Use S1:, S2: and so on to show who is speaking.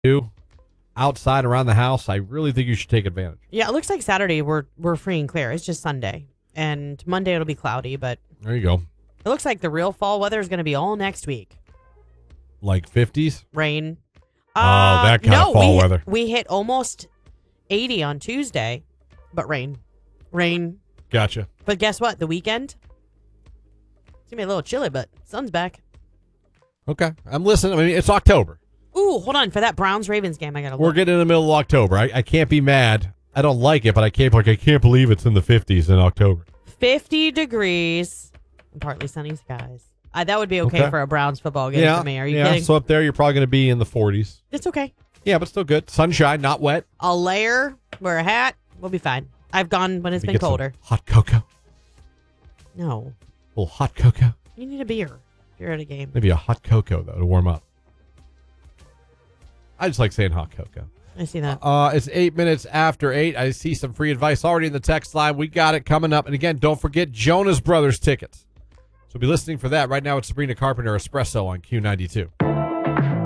S1: do outside around the house, I really think you should take advantage.
S2: Yeah, it looks like Saturday we're free and clear. It's just Sunday. And Monday it'll be cloudy, but
S1: There you go.
S2: it looks like the real fall weather is going to be all next week.
S1: Like 50s?
S2: Rain.
S1: That kind of fall weather.
S2: We hit almost 80 on Tuesday, but rain. Rain.
S1: Gotcha.
S2: But guess what? The weekend? It's going to be a little chilly, but sun's back.
S1: Okay. I'm listening. I mean, it's October.
S2: Ooh, hold on. For that Browns-Ravens game, I got to look.
S1: We're getting in the middle of October. I can't be mad. I don't like it, but I can't believe it's in the 50s in October.
S2: 50 degrees and partly sunny skies. That would be okay for a Browns football game for me. Are you kidding?
S1: So up there, you're probably going to be in the 40s.
S2: It's okay.
S1: Yeah, but still good. Sunshine, not wet.
S2: I'll layer, wear a hat. We'll be fine. I've gone when it's been colder.
S1: Hot cocoa.
S2: No.
S1: A little hot cocoa.
S2: You need a beer if you're at a game.
S1: Maybe a hot cocoa, though, to warm up. I just like saying hot cocoa.
S2: I see that.
S1: It's 8 minutes after 8. I see some free advice already in the text line. We got it coming up. And again, don't forget Jonas Brothers tickets. So be listening for that. Right now, it's Sabrina Carpenter Espresso on Q92.